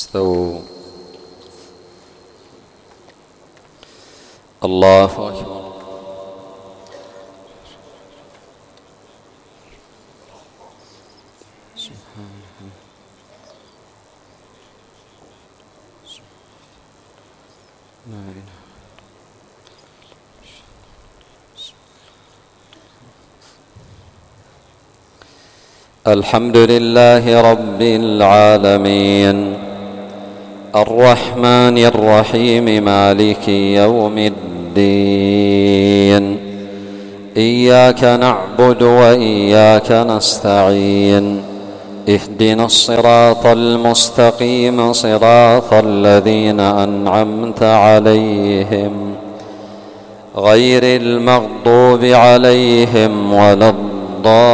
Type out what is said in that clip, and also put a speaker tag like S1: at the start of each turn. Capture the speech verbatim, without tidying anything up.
S1: استووا. الله أكبر. الحمد لله رب العالمين الرحمن الرحيم مالك يوم الدين. إياك نعبد وإياك نستعين. اهدنا الصراط المستقيم صراط الذين أنعمت عليهم غير المغضوب عليهم ولا الضالين.